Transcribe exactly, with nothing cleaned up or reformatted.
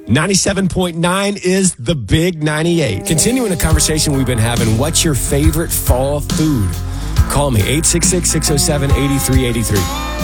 ninety-seven point nine is the Big ninety-eight. Continuing a conversation we've been having, what's your favorite fall food? Call me, eight six six, six oh seven, eight three eight three.